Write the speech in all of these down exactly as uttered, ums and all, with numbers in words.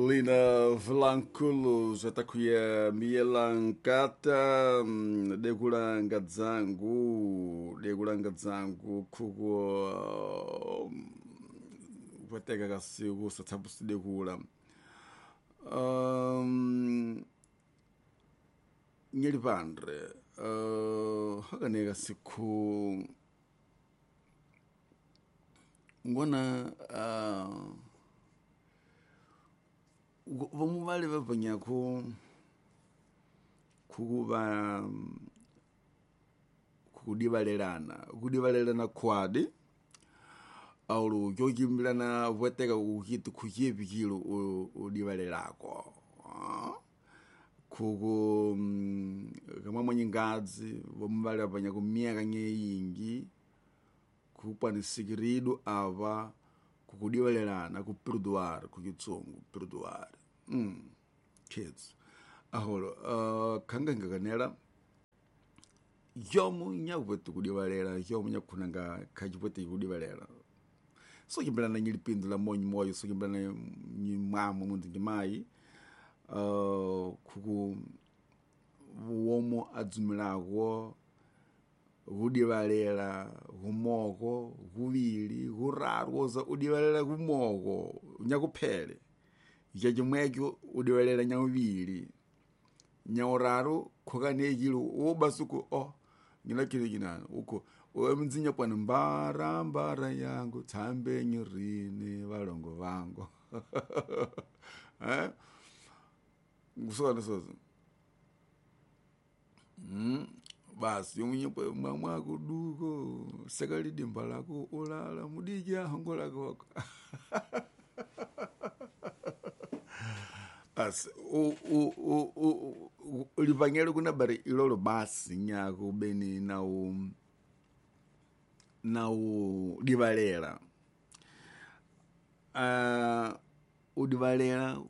Lina Vilanculo zatakuya mielankata dekulanga dzangu dekulanga dzangu kuko wateka kasiku satsapusi dekula um nyelipandre uh hakaneka siku ngona uh vamwe vale vabvanya ku kuva kudivalelana kudivalelana kwadi aulu kyokimbilana vweteka kukitu kukipikilo udivalelako kuku kama mwenye ngazi vamwe vale vabvanya kumiaka nyeyingi kupanisikiridu ava kukudivalelana kuperdoar kukitsungu perdoar mm kids aholo uh kanga ngakanela yomu nyakwetu kudivalela yomu nyakunanga kajipwete kudivalela so kimbelana nyilipindula monyi moyo so kimbelana nyimamo mundu ngimai uh kuku womo adzumilako udivalela humoko huvili huraru oza udivalela humoko nyakuphele ichacho mwekyo udivalela nyavili nyauraru khokanekilo ubasuku oh ngina kile kinana uko wemzinya kwa mbara mbara yangu tsambe nyirini valongo vangu eh ngusona sozo mm basi yomunye mama kuduko sekali dimba lako ulala mudija hongola kwako as u u u ulivanyele kuna bari ilolo basi nyako beni na u na u divalela uh udivalela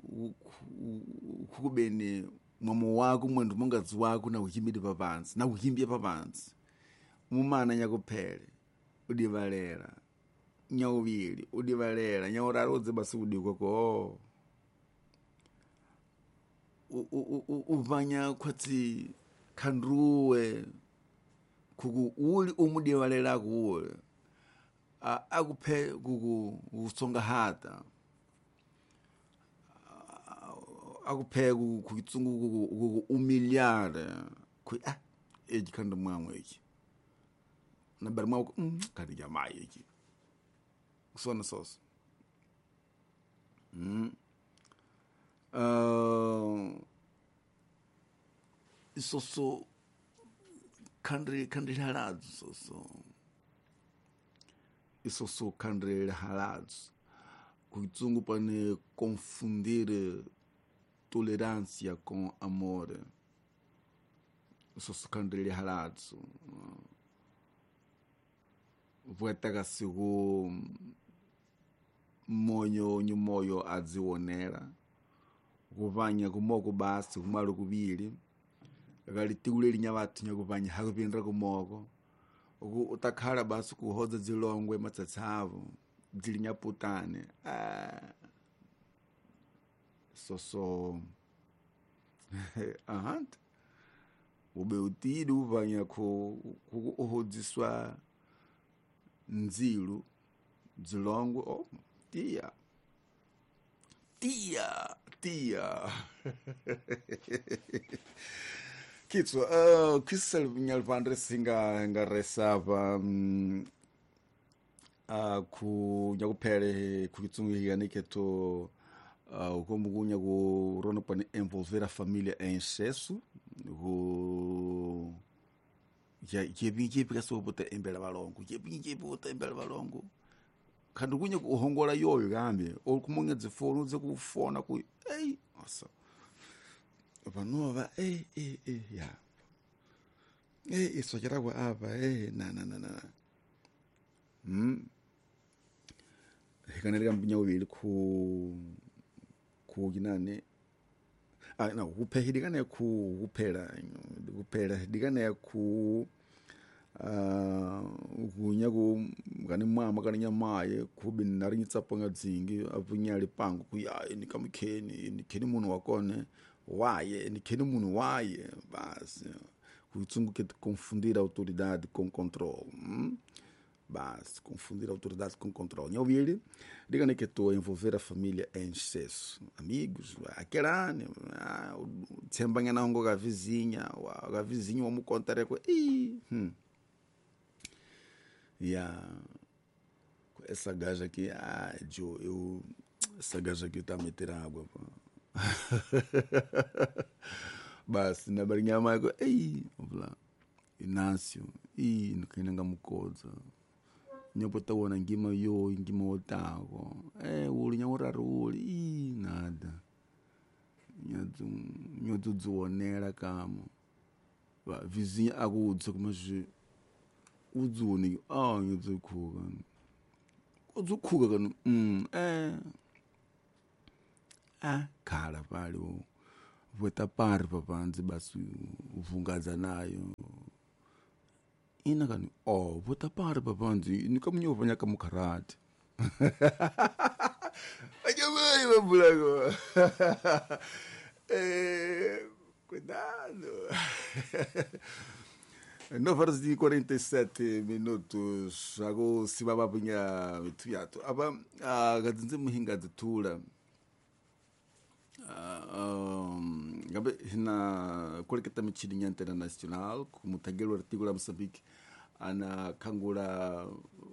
kubeni mama wako mwendu mungazi wako na uhimbidi papansi na uhimbia papansi mumana nyakuphele udivalela nyawili udivalela nyauraro udze basi udiko ko uvanya kwati khandruwe kuku uli umudivalela kuwe akuphe kuku usonga hata akuphe kukitsungu kuku umiliare ku ah ejikhanda mwamwe iki na bari mwako mm kadi jamaa iki kusona soso mm uh isoso kandre kandre haladzo soso isoso kandre haladzo kukitsungu pane confundir tolerância com amor. Isso se candele haladzo. Vuetaka sigo monyo nyumoyo adzionera. Kuvanya kumoko basi kumalo kubili. Gali tiuleli nyavatu nyakuvanya hakupindra kumoko. Utakhala basi kuhodza zilongwe matsatsavu. Dzilinyaputane. Ah. So so ahant ube utidi uvanya ko kuhodziswa nzilu zilongo oh tia tia tia kitso uh kisel nyalvandre singa ngaresava um, uh ku nyakuphele kukitsungu yanike to Uh, como kunha ku rono para envolver a família em excesso o já já vim já porque só botar em bela balongo já vim já botar em bela balongo quando kunha ku hongola yoyo gambe ou como nga dzifone uze ku fona ku ei nossa vanova ei ei ei ya ei isso já era ava ei na na na na hum hikaneleka mbinya ubili ku kuginane ah no kuphehidikane ku kuphela kuphela dikane ku kunyaku ngani mama kana nyamaye kubi nari ngitsapanga dzingi avunyali pangu kuya ni kamkheni ni kheni munhu wakone waye ni kheni munhu waye basi kuitsunguke confundir a autoridade com controle hum? Basi confundir a autoridade com controle eu vi ele diga que estou a envolver a família em excesso amigos aquelane tsembanya na ngo ga vizinha ga vizinho vamos contar com ih hum. Yeah. Essa gaja aqui, ah, Joe, eu. Essa gaja aqui tá a meter água. Mas, na barinha mais, ei, vamos lá. Inácio, ih, não quer ninguém me coisa. Não pode estar na guima eu, em guima otago. É, o olho não era olho, ih, nada. Não tô zoando, cama. Vizinha, agudo, mas. Uzuni ah ngizukhuka uzukhuka kana mm eh ah khala pali vota pari papanzi basi uvungaza nayo ina kani oh vota pari papanzi nikamnyoba nyaka mukharati ajamai babulago eh cuidado. nove horas e quarenta e sete minutos. Agora se vai abrir o teatro. Aba a gadinze muhinga dzitula. Gabe na kolekta michini internacional como tagelo artigo la Moçambique ana kangula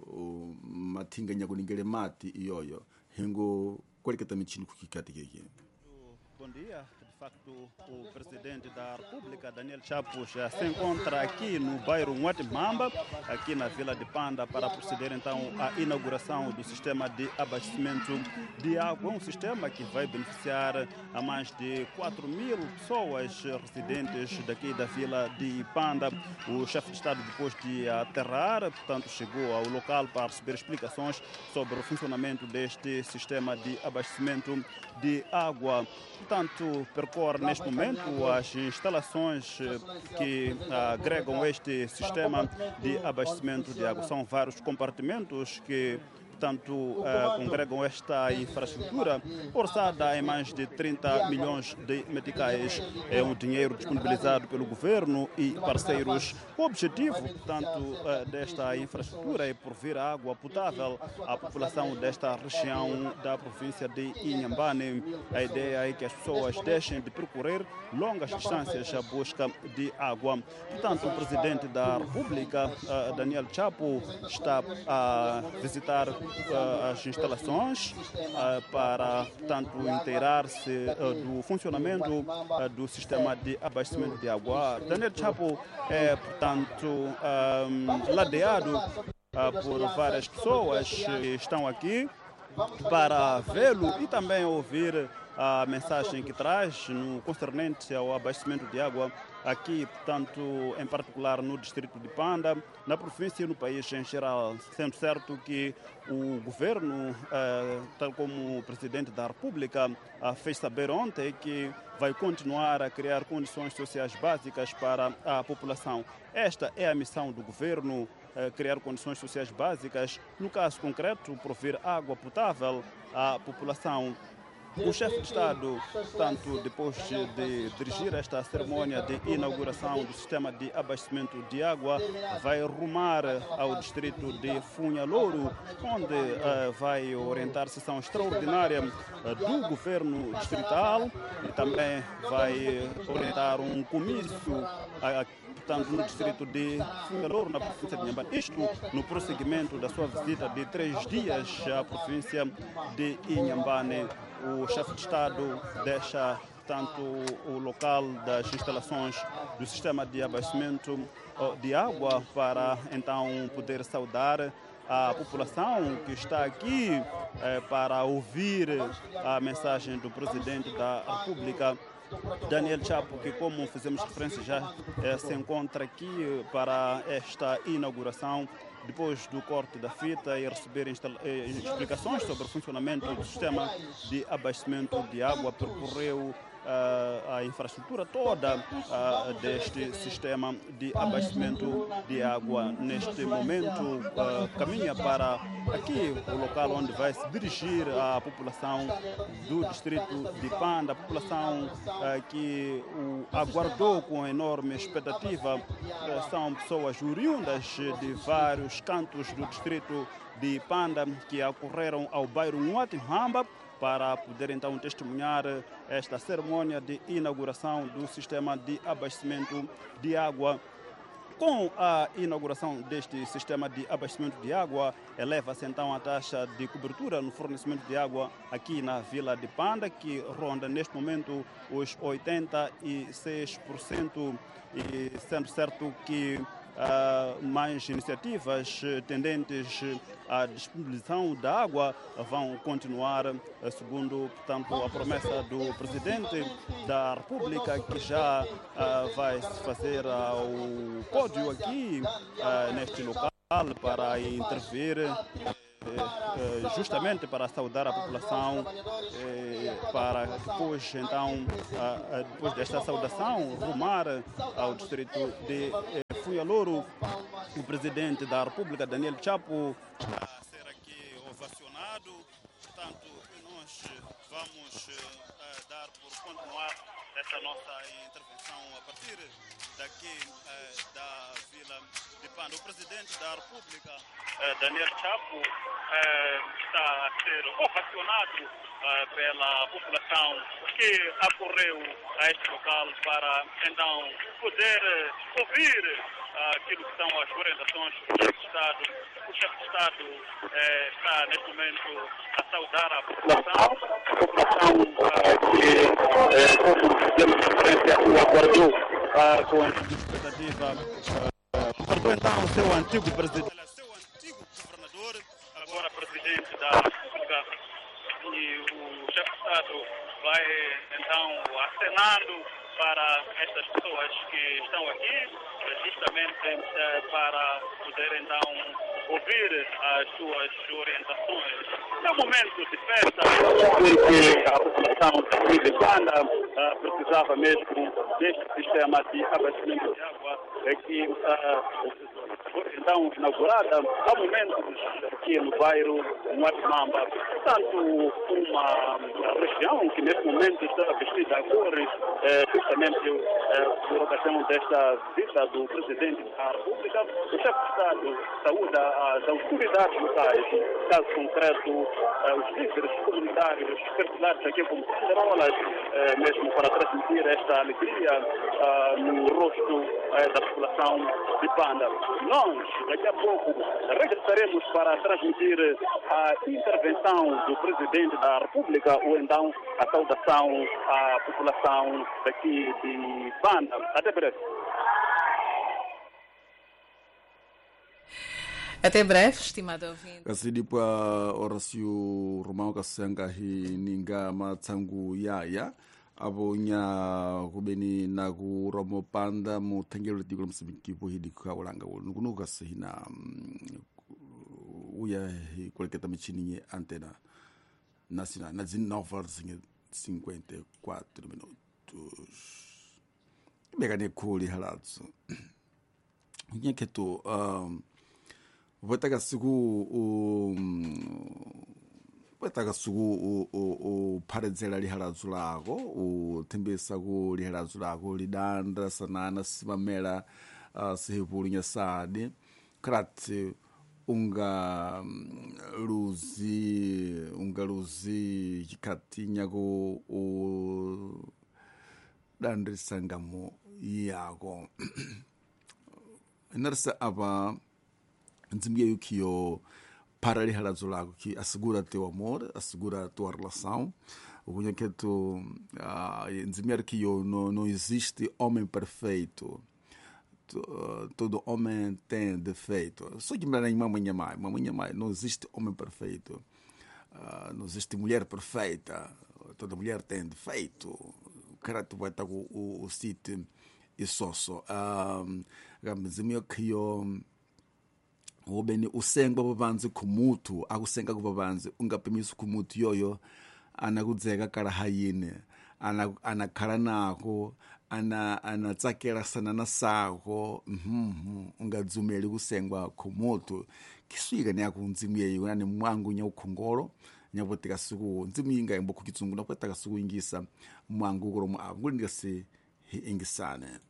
matinga nyakuningele mati iyoyo. Hengo kolekta michini kukikati keke. Bom dia. De facto, o presidente da República, Daniel Chapo, já se encontra aqui no bairro Muatimamba, aqui na Vila de Panda, para proceder então à inauguração do sistema de abastecimento de água, um sistema que vai beneficiar a mais de quatro mil pessoas residentes daqui da Vila de Panda. O chefe de Estado, depois de aterrar, portanto, chegou ao local para receber explicações sobre o funcionamento deste sistema de abastecimento de água. Portanto, percorre neste momento as instalações que agregam este sistema de abastecimento de água. São vários compartimentos que, portanto, uh, congregam esta infraestrutura orçada em mais de trinta milhões de meticais. É um dinheiro disponibilizado pelo governo e parceiros. O objetivo, portanto, uh, desta infraestrutura é prover água potável à população desta região da província de Inhambane. A ideia é que as pessoas deixem de percorrer longas distâncias à busca de água. Portanto, o presidente da República, uh, Daniel Chapo, está a visitar as instalações para, portanto, inteirar-se do funcionamento do sistema de abastecimento de água. Daniel Chapo é, portanto, ladeado por várias pessoas que estão aqui para vê-lo e também ouvir a mensagem que traz no concernente ao abastecimento de água aqui, portanto, em particular no distrito de Panda, na província e no país em geral, sendo certo que o governo, eh, tal como o presidente da República eh, fez saber ontem, que vai continuar a criar condições sociais básicas para a população. Esta é a missão do governo, eh, criar condições sociais básicas, no caso concreto, prover água potável à população. O chefe de Estado, tanto depois de dirigir esta cerimônia de inauguração do sistema de abastecimento de água, vai rumar ao distrito de Funhalouro, onde uh, vai orientar a sessão extraordinária uh, do governo distrital e também vai orientar um comício uh, portanto, no distrito de Funhalouro, na província de Inhambane. Isto no prosseguimento da sua visita de três dias à província de Inhambane. O chefe de Estado deixa, portanto, o local das instalações do sistema de abastecimento de água para, então, poder saudar a população que está aqui eh, para ouvir a mensagem do presidente da República, Daniel Chapo, que, como fizemos referência já, eh, se encontra aqui para esta inauguração, depois do corte da fita e receber explicações sobre o funcionamento do sistema de abastecimento de água. Percorreu uh, a infraestrutura toda uh, deste sistema de abastecimento de água. Neste momento, uh, caminha para aqui, o local onde vai se dirigir a população do distrito de Panda, a população uh, que o aguardou com enorme expectativa. Uh, são pessoas oriundas de vários cantos do distrito de Panda que ocorreram ao bairro Nwatimhamba para poder então testemunhar esta cerimônia de inauguração do sistema de abastecimento de água. Com a inauguração deste sistema de abastecimento de água, eleva-se então a taxa de cobertura no fornecimento de água aqui na Vila de Panda, que ronda neste momento os oitenta e seis por cento, e sendo certo que Uh, mais iniciativas tendentes à disponibilização da água vão continuar, uh, segundo, portanto, a promessa do Presidente da República, que já uh, vai se fazer ao pódio aqui, uh, neste local, para intervir, uh, justamente para saudar a população, uh, para depois, então, uh, depois desta saudação, rumar ao distrito de Funhalouro. O Presidente da República, Daniel Chapo, está a ser aqui ovacionado. Portanto, nós vamos uh, dar por continuar esta nossa intervenção a partir daqui uh, da Vila de Panda. O Presidente da República, uh, Daniel Chapo, uh, está a ser ovacionado uh, pela população que acorreu a este local para então poder uh, ouvir uh, aquilo que são as orientações do chefe de Estado. O chefe de Estado uh, está neste momento a saudar a população, a população uh, que, como temos referência, o aguardou uh, com a expectativa. Uh, Perdeu então o seu antigo presidente, seu antigo governador, agora presidente da República, e o chefe de Estado vai então acenando para estas pessoas que estão aqui, justamente eh, para poder então ouvir as suas orientações. É um momento de festa, porque a população de Panda uh, precisava mesmo deste sistema de abastecimento de água que uh, foi então inaugurada há momentos aqui no bairro Nwatimhamba. Portanto, uma região que neste momento está vestida a cores, eh, justamente eh, por ocasião desta visita do Presidente da República. O chefe de Estado saúda as autoridades locais, caso concreto, eh, os líderes comunitários particulares aqui como banderolas, eh, mesmo para transmitir esta alegria eh, no rosto eh, da população de Panda. Nós, daqui a pouco, regressaremos para transmitir a intervenção do Presidente da República ou então a saudação à população daqui de Panda. Até breve. Até breve, estimado ouvinte. Kasidi pa Horacio Romão Kasenga hi ninga matsangu yaya abo nya kubeni na ku Romo Panda mu tangelo tikulo msibiki po hidi ka ulanga ngunu kasina uya hi koleketa michini ye antena nacional na dezenove horas e cinquenta e quatro minutos. Begane kuli halatsu. Nyeketo um Votaka sugu o Votaka sugu o o paredzela lihalazu lako o tembesa ku lihalazu lako lidandra sanana simamela uh, sihipulunya sadi krati unga luzi unga luzi chikatinya ko o dandri sangamo yako inarsa aba nzimia yukiyo para lihalazo lako que assegura teu amor, assegura a tua relação. O que que tu nzimia que eu não não existe homem perfeito. Todo homem tem defeito. Só que me lembra mamãe mãe, mamãe mãe, não existe homem perfeito. Não existe mulher perfeita. Toda mulher tem defeito. O cara tu vai estar com o o sítio e só só. Nzimia que eu Obeni usenga babanzi kumutu akusenga kubabanzi ungapimisa kumutu yoyo anakudzeka kala hayine ana anakhala nako ana anatsakela sana na sako mhm ungadzumeli kusengwa khomoto kiswika ne akunzimu yeyo nani mwangu nya ukhongolo nyapotika siku nzimu inga mbo kukitsungu na kweta kasuku ingisa mwangu kolo mu avulingase ingisane